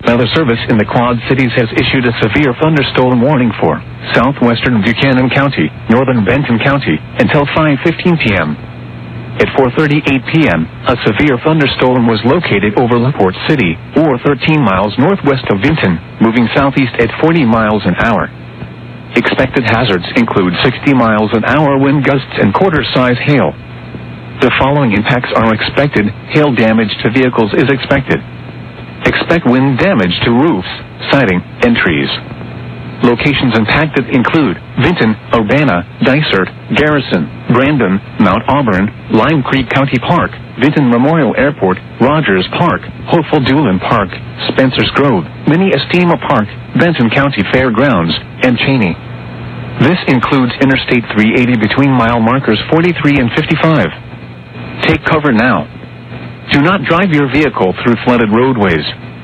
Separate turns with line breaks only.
Weather Service in the Quad Cities has issued a severe thunderstorm warning for southwestern Buchanan County, northern Benton County, until 5:15 p.m. At 4:38 p.m., a severe thunderstorm was located over LaPorte City, or 13 miles northwest of Vinton, moving southeast at 40 miles an hour. Expected hazards include 60 miles an hour wind gusts and quarter-size hail. The following impacts are expected. Hail damage to vehicles is expected. Expect wind damage to roofs, siding, and trees. Locations impacted include Vinton, Urbana, Dysart, Garrison, Brandon, Mount Auburn, Lime Creek County Park, Vinton Memorial Airport, Rogers Park, Hopeful Doolin Park, Spencer's Grove, Mini Estima Park, Benton County Fairgrounds, and Cheney. This includes Interstate 380 between mile markers 43 and 55. Take cover now. Do not drive your vehicle through flooded roadways.